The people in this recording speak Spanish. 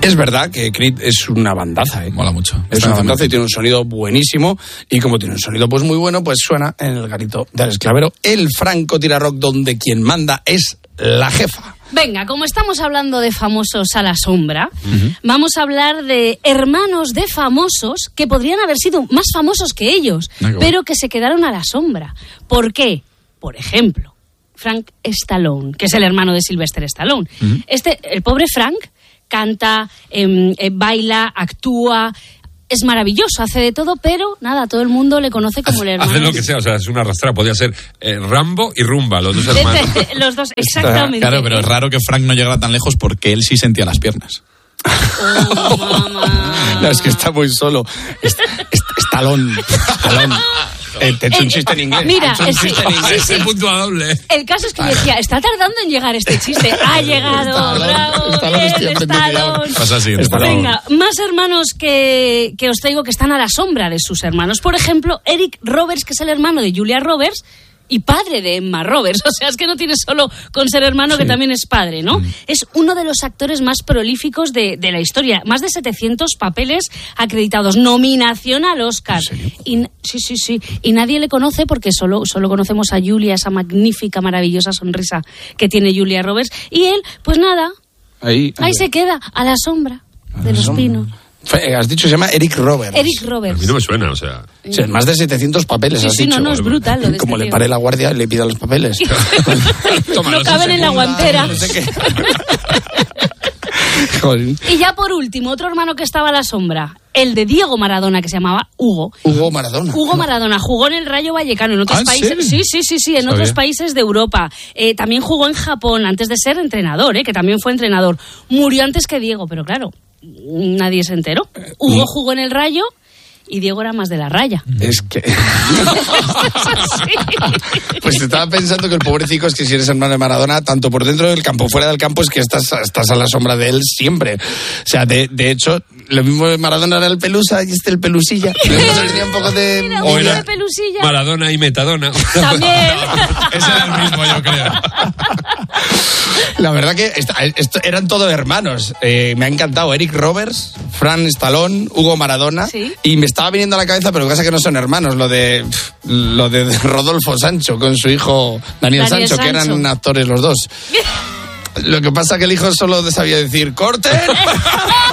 Es verdad que Creed es una bandaza, ¿eh? Mola mucho. Es una bandaza y tiene un sonido buenísimo. Y como tiene un sonido pues muy bueno, pues suena en el garito del Esclavero. El francotirador donde quien manda es la jefa. Venga, como estamos hablando de famosos a la sombra, vamos a hablar de hermanos de famosos que podrían haber sido más famosos que ellos, pero que se quedaron a la sombra. ¿Por qué? Por ejemplo, Frank Stallone, que es el hermano de Sylvester Stallone. El pobre Frank canta, baila, actúa, es maravilloso, hace de todo, pero nada, todo el mundo le conoce como el hermano. Hace lo que sea, o sea, es una arrastrada, podría ser Rambo y Rumba, los dos hermanos. Los dos, exactamente. Claro, pero es raro que Frank no llegara tan lejos porque él sí sentía las piernas. Oh, mamá. No, es que está muy solo. Stallone. Te he hecho un chiste en inglés. Mira, sí. Punto doble. El caso es que yo decía, está tardando en llegar este chiste. Ha llegado, bravo, bien, Stallone. Pasa así. Venga, más hermanos que os traigo que están a la sombra de sus hermanos. Por ejemplo, Eric Roberts, que es el hermano de Julia Roberts y padre de Emma Roberts. O sea, es que no tiene solo con ser hermano, que también es padre, ¿no? Es uno de los actores más prolíficos de la historia. Más de 700 papeles acreditados. Nominación al Oscar. Sí. Y nadie le conoce porque solo conocemos a Julia, esa magnífica, maravillosa sonrisa que tiene Julia Roberts. Y él, pues nada, ahí se queda, a la sombra de los pinos. Has dicho, se llama Eric Roberts. Eric Roberts. A mí no me suena, o sea... Sí, más de 700 papeles, has dicho. No, es brutal lo de Como este le pare la guardia, le pida los papeles. No caben en la guantera. No sé qué. Joder. Y ya por último, otro hermano que estaba a la sombra, el de Diego Maradona, que se llamaba Hugo. Hugo Maradona jugó en el Rayo Vallecano, en otros países. Sí, en otros países de Europa. También jugó en Japón antes de ser entrenador, que también fue entrenador. Murió antes que Diego, pero claro, nadie se enteró. Hugo jugó en el Rayo y Diego era más de la raya. Es que... Pues estaba pensando que el pobrecito es que si eres hermano de Maradona, tanto por dentro del campo, fuera del campo, es que estás a la sombra de él siempre. O sea, de hecho, lo mismo de Maradona era el Pelusa y el Pelusilla. Un poco de... Mira, o era de Pelusilla. Maradona y Metadona. También. Ese era el mismo, yo creo. La verdad que eran todos hermanos. Me ha encantado Eric Roberts, Frank Stallone, Hugo Maradona. ¿Sí? Y me estaba viniendo a la cabeza, pero lo que pasa es que no son hermanos, lo de Rodolfo Sancho con su hijo Daniel Sancho, que eran actores los dos. Lo que pasa es que el hijo solo sabía decir ¡corten!